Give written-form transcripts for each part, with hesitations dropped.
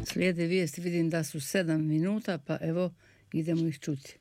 Slijede vijesti, vidim da su 7 minuta, pa evo idemo ih čuti.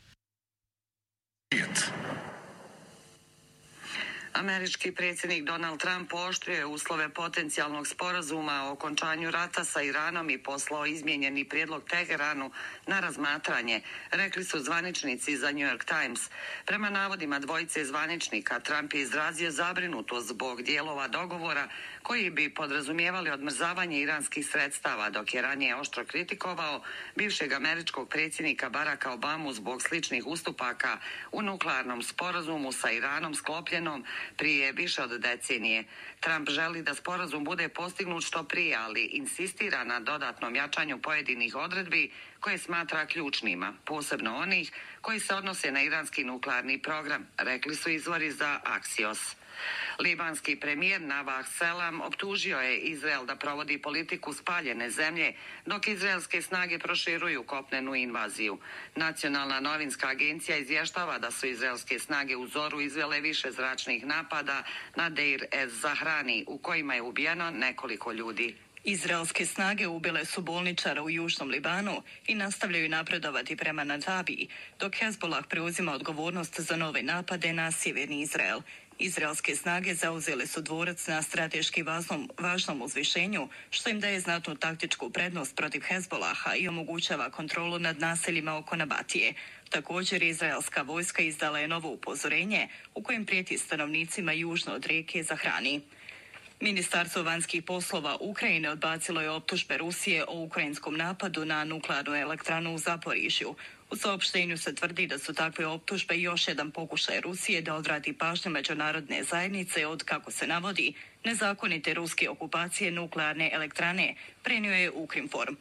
Američki predsjednik Donald Trump pooštrio je uslove potencijalnog sporazuma o okončanju rata sa Iranom i poslao izmijenjeni prijedlog Teheranu na razmatranje, rekli su zvaničnici za New York Times. Prema navodima dvojice zvaničnika, Trump je izrazio zabrinutost zbog dijelova dogovora koji bi podrazumijevali odmrzavanje iranskih sredstava, dok je ranije oštro kritikovao bivšeg američkog predsjednika Baracka Obamu zbog sličnih ustupaka u nuklearnom sporazumu sa Iranom sklopljenom prije više od decenije. Trump želi da sporazum bude postignut što prije, ali insistira na dodatnom jačanju pojedinih odredbi koje smatra ključnima, posebno onih koji se odnose na iranski nuklearni program, rekli su izvori za Axios. Libanski premijer Nabah Selam optužio je Izrael da provodi politiku spaljene zemlje, dok izraelske snage proširuju kopnenu invaziju. Nacionalna novinska agencija izvještava da su izraelske snage u zoru izvele više zračnih napada na Deir ez-Zahrani, u kojima je ubijeno nekoliko ljudi. Izraelske snage ubile su bolničara u južnom Libanu i nastavljaju napredovati prema Natabiji, dok Hezbollah preuzima odgovornost za nove napade na sjeverni Izrael. Izraelske snage zauzele su dvorac na strateški važnom uzvišenju, što im daje znatnu taktičku prednost protiv Hezbollaha i omogućava kontrolu nad naseljima oko Nabatije. Također, izraelska vojska izdala je novo upozorenje u kojem prijeti stanovnicima južno od rijeke Zahrani. Ministarstvo vanjskih poslova Ukrajine odbacilo je optužbe Rusije o ukrajinskom napadu na nuklearnu elektranu u Zaporižju. U saopštenju se tvrdi da su takve optužbe još jedan pokušaj Rusije da odvrati pažnju međunarodne zajednice od, kako se navodi, nezakonite ruske okupacije nuklearne elektrane, prenio je Ukrinform.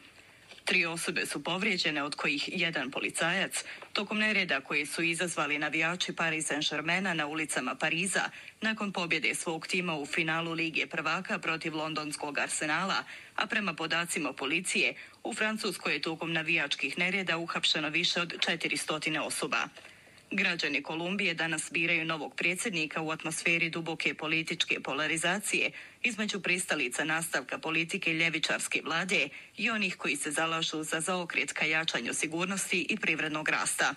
3 osobe su povrijeđene, od kojih 1 policajac, tokom nereda koje su izazvali navijači Paris Saint-Germaina na ulicama Pariza nakon pobjede svog tima u finalu Lige prvaka protiv londonskog Arsenala, a prema podacima policije, u Francuskoj je tokom navijačkih nereda uhapšeno više od 400 osoba. Građani Kolumbije danas biraju novog predsjednika u atmosferi duboke političke polarizacije između pristalica nastavka politike ljevičarske vlade i onih koji se zalažu za zaokret ka jačanju sigurnosti i privrednog rasta.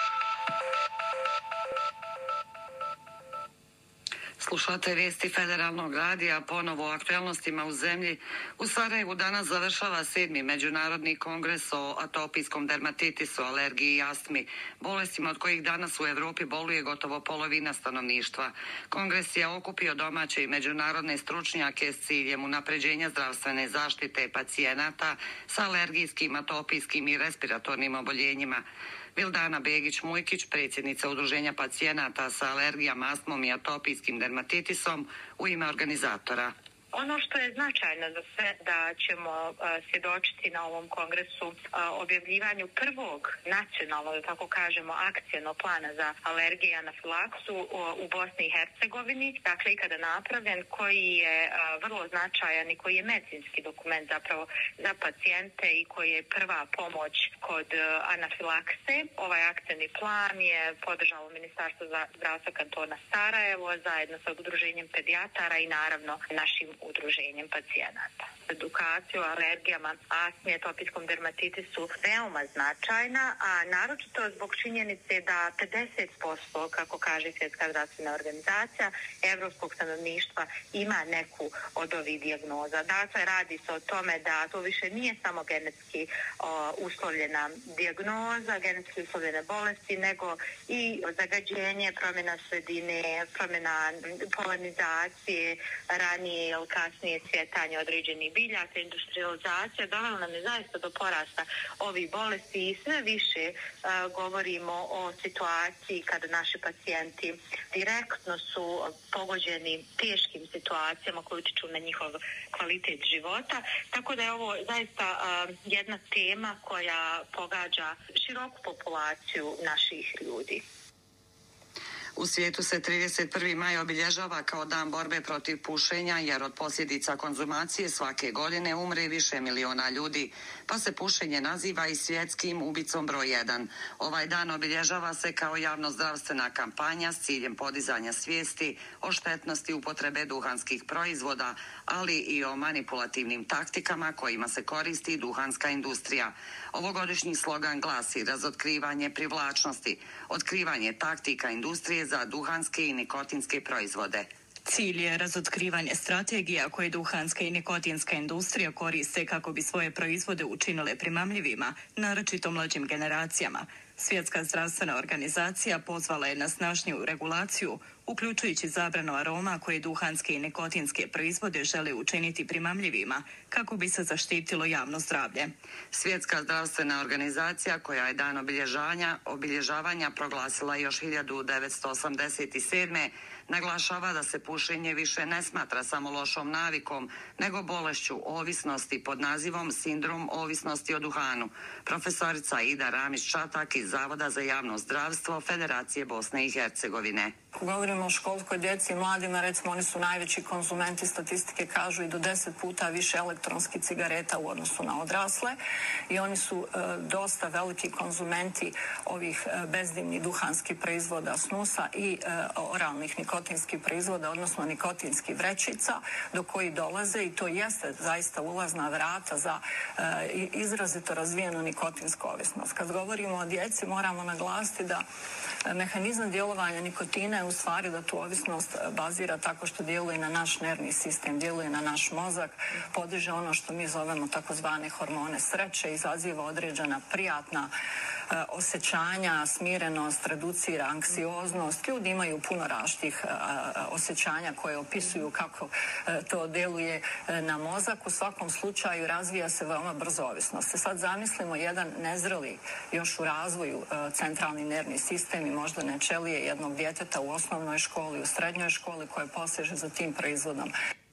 Slušate vijesti Federalnog radija, ponovo o aktualnostima u zemlji. U Sarajevu danas završava 7. Međunarodni kongres o atopijskom dermatitisu, alergiji i astmi, bolestima od kojih danas u Europi boluje gotovo polovina stanovništva. Kongres je okupio domaće i međunarodne stručnjake s ciljem unapređenja zdravstvene zaštite pacijenata sa alergijskim, atopijskim i respiratornim oboljenjima. Vildana Begić-Mujkić, predsjednica Udruženja pacijenata sa alergijama, astmom i atopijskim dermatitisom, u ime organizatora. Ono što je značajno za sve da ćemo svjedočiti na ovom kongresu objavljivanju prvog nacionalnog, da tako kažemo, akcijnog plana za alergije i anafilaksu u Bosni i Hercegovini, dakle ikada napravljen, koji je vrlo značajan i koji je medicinski dokument zapravo za pacijente i koji je prva pomoć kod anafilakse. Ovaj akcijni plan je podržalo Ministarstvo zdravstva kantona Sarajevo zajedno sa Udruženjem pedijatara i naravno našim udruženjem pacijenata. Edukacija o alergijama, astmi i atopijskom dermatitisu veoma značajna, a naročito zbog činjenice da 50%, kako kaže Svjetska zdravstvena organizacija, evropskog stanovništva ima neku od ovih dijagnoza. Dakle, radi se o tome da to više nije samo genetski uslovljena dijagnoza, genetski uslovljene bolesti, nego i zagađenje, promjena sredine, promjena polinizacije, ranije ili kasnije cvjetanje određenih biljaka, industrializacija dovela nam je zaista do porasta ovih bolesti i sve više govorimo o situaciji kada naši pacijenti direktno su pogođeni teškim situacijama koje utiču na njihov kvalitet života. Tako da je ovo zaista jedna tema koja pogađa široku populaciju naših ljudi. U svijetu se 31. maj obilježava kao dan borbe protiv pušenja, jer od posljedica konzumacije svake godine umre više miliona ljudi, pa se pušenje naziva i svjetskim ubicom broj 1. Ovaj dan obilježava se kao javnozdravstvena kampanja s ciljem podizanja svijesti o štetnosti upotrebe duhanskih proizvoda, ali i o manipulativnim taktikama kojima se koristi duhanska industrija. Ovogodišnji slogan glasi: razotkrivanje privlačnosti, otkrivanje taktika industrije za duhanske i nikotinske proizvode. Cilj je razotkrivanje strategija koje duhanska i nikotinska industrija koriste kako bi svoje proizvode učinile primamljivima, naročito mlađim generacijama. Svjetska zdravstvena organizacija pozvala je na snažniju regulaciju, uključujući zabranu aroma koje duhanske i nikotinske proizvode žele učiniti primamljivima, kako bi se zaštitilo javno zdravlje. Svjetska zdravstvena organizacija, koja je dan obilježavanja proglasila još 1987. naglašava da se pušenje više ne smatra samo lošom navikom, nego bolešću ovisnosti pod nazivom sindrom ovisnosti o duhanu. Profesorica Ida Ramić-Čatak iz Zavoda za javno zdravstvo Federacije Bosne i Hercegovine. Govorimo o školskoj djeci i mladima, recimo oni su najveći konzumenti, statistike kažu i do 10 puta više elektronskih cigareta u odnosu na odrasle, i oni su dosta veliki konzumenti ovih bezdimnih duhanskih proizvoda, snusa i oralnih nikotinskih proizvoda, odnosno nikotinskih vrećica, do koji dolaze, i to jeste zaista ulazna vrata za izrazito razvijenu nikotinsku ovisnost. Kad govorimo o djeci, moramo naglasiti da mehanizam djelovanja nikotina je u stvari da tu ovisnost bazira tako što djeluje na naš nervni sistem, djeluje na naš mozak, podiže ono što mi zovemo takozvane hormone sreće, izaziva određena prijatna osjećanja, smirenost, reducira anksioznost. Ljudi imaju puno različitih osjećanja koje opisuju kako to djeluje na mozak. U svakom slučaju razvija se veoma brzo ovisnost. Sad zamislimo jedan nezreli, još u razvoju, centralni nervni sistem i moždane ćelije jednog djeteta u osnovnoj školi, u srednjoj školi, koje poseže za tim proizvodom.